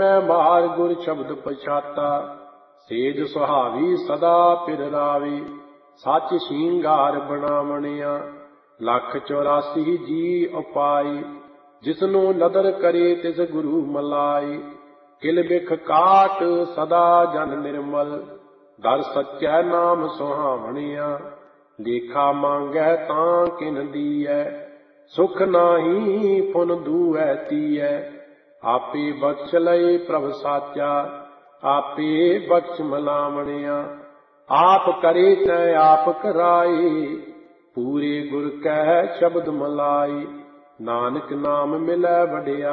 ਮਾਰ ਗੁਰ ਸ਼ਬਦ ਪਛਾਤਾ, ਸੇਜ ਸੁਹਾਵੀ ਸਦਾ ਪਿਰ ਰਾਵੀ। ਸੱਚ ਸ਼ਿੰਗਾਰ ਬਣਾਵਣਿਆ, 184 ਜੀ ਉਪਾਈ। ਜਿਸਨੂੰ ਨਦਰ ਕਰੇ ਤਿਸ ਗੁਰੂ ਮਲਾਈ। ਕਿਲ ਬਿਖ ਕਾਟ ਸਦਾ ਜਨ ਨਿਰਮਲ, ਦਰ ਸੱਚੈ ਨਾਮ ਸੁਹਾਵਣਿਆ। ਲੇਖਾ ਮੰਗੈ ਤਾਂ ਕਿਨ ਦੀਐ, ਸੁਖ ਨਾਹੀ ਪੁਨ ਦੂਐ ਤੀਐ। ਆਪੇ ਬਖਸ਼ ਲਏ ਪ੍ਰਭ ਸਾਚਾ, ਆਪੇ ਬਖਸ਼ ਮਲਾਵਣਿਆ। ਆਪ ਕਰੇ ਤੈ ਆਪ ਕਰਾਏ, ਪੂਰੇ ਗੁਰ ਕੈ ਸ਼ਬਦ ਮਲਾਈ। ਨਾਨਕ ਨਾਮ ਮਿਲੈ ਵਡਿਆ।